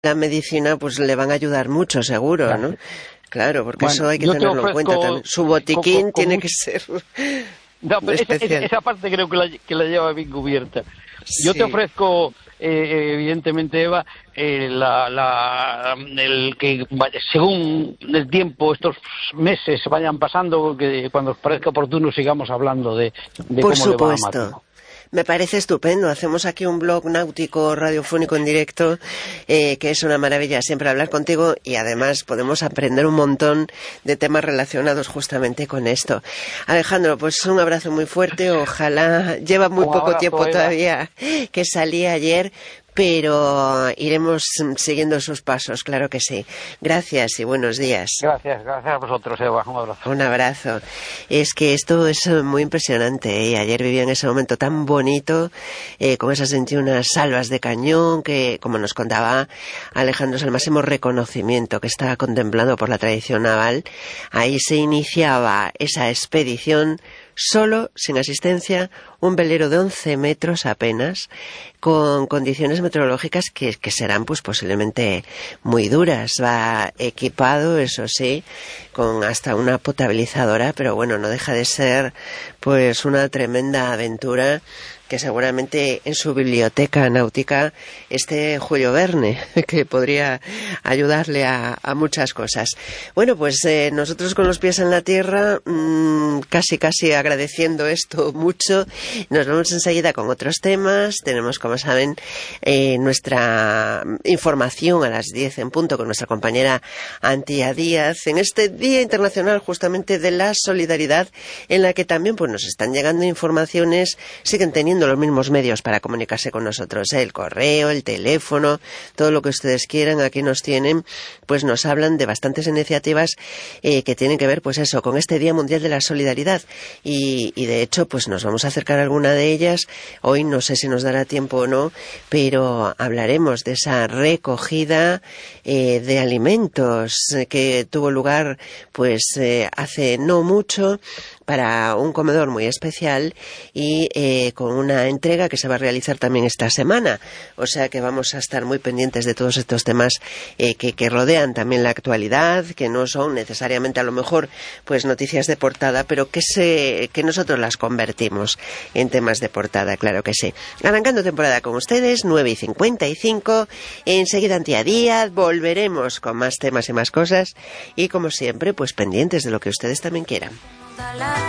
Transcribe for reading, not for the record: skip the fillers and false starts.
la medicina pues le van a ayudar mucho, seguro, Claro. ¿no? Claro, porque Bueno, eso hay que yo te tenerlo en cuenta ofrezco también. Su botiquín con tiene mucho- que ser No, pero especial. esa parte creo que la lleva bien cubierta. Yo te Sí. ofrezco, evidentemente, Eva, el que según el tiempo, estos meses vayan pasando, que cuando os parezca oportuno sigamos hablando de Por cómo le va a supuesto. Máximo. Me parece estupendo. Hacemos aquí un blog náutico radiofónico en directo, que es una maravilla siempre hablar contigo y además podemos aprender un montón de temas relacionados justamente con esto. Alejandro, pues un abrazo muy fuerte. Ojalá, lleva muy Un poco abrazo, tiempo Eva. todavía que salí ayer, pero iremos siguiendo sus pasos, claro que sí. Gracias y buenos días. Gracias a vosotros, Eva. Un abrazo. Un abrazo. Es que esto es muy impresionante, ¿eh? Ayer vivía en ese momento tan bonito, con esas 21 salvas de cañón, que, como nos contaba Alejandro, es el máximo reconocimiento que está contemplado por la tradición naval. Ahí se iniciaba esa expedición solo, sin asistencia, un velero de 11 metros apenas, con condiciones meteorológicas que serán pues posiblemente muy duras. Va equipado, eso sí, con hasta una potabilizadora, pero bueno, no deja de ser pues una tremenda aventura que seguramente en su biblioteca náutica esté Julio Verne, que podría ayudarle a muchas cosas. Bueno, pues nosotros con los pies en la tierra, casi agradeciendo esto mucho, nos vamos enseguida con otros temas. Tenemos, como saben, nuestra información a las 10 en punto con nuestra compañera Antía Díaz, en este Día Internacional justamente de la Solidaridad, en la que también pues nos están llegando informaciones, siguen teniendo los mismos medios para comunicarse con nosotros, el correo, el teléfono, todo lo que ustedes quieran, aquí nos tienen, pues nos hablan de bastantes iniciativas que tienen que ver, pues eso, con este Día Mundial de la Solidaridad, y de hecho, pues nos vamos a acercar a alguna de ellas. Hoy no sé si nos dará tiempo o no, pero hablaremos de esa recogida de alimentos que tuvo lugar pues hace no mucho para un comedor muy especial y con una entrega que se va a realizar también esta semana. O sea que vamos a estar muy pendientes de todos estos temas que rodean también la actualidad, que no son necesariamente a lo mejor pues noticias de portada, pero que nosotros las convertimos en temas de portada, claro que sí. Arrancando temporada con ustedes, 9:55, enseguida Antía Díaz, volveremos con más temas y más cosas y como siempre pues pendientes de lo que ustedes también quieran.